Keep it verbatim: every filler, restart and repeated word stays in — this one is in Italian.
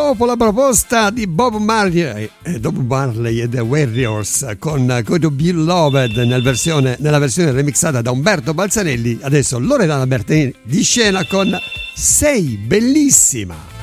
Dopo la proposta di Bob Marley, eh, Bob Marley e The Warriors con Could You Be Loved nel versione, nella versione remixata da Umberto Balzanelli, adesso Loredana Bertini di scena con Sei bellissima.